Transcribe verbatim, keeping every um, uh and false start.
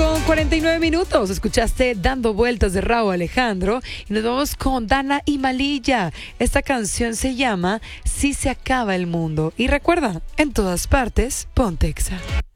con cuarenta y nueve minutos. Escuchaste Dando Vueltas de Rauw Alejandro. Y nos vamos con Dana y Malilla. Esta canción se llama Si se acaba el mundo. Y recuerda, en todas partes, ponte Exa.